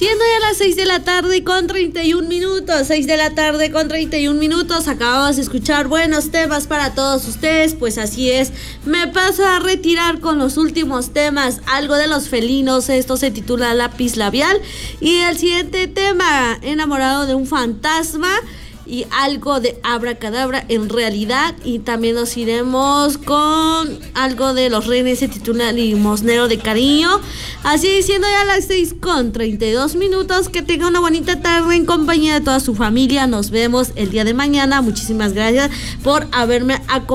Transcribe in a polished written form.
Siendo ya las 6 de la tarde con 31 minutos, 6 de la tarde con 31 minutos, acabamos de escuchar buenos temas para todos ustedes, pues así es, me paso a retirar con los últimos temas, algo de los felinos, esto se titula Lápiz Labial, y el siguiente tema, Enamorado de un fantasma, y algo de Abracadabra en realidad, y también nos iremos con algo de Los Renes, se titula Limosnero de Cariño. Así siendo ya las 6 con 32 minutos, que tenga una bonita tarde en compañía de toda su familia. Nos vemos el día de mañana. Muchísimas gracias por haberme acompañado.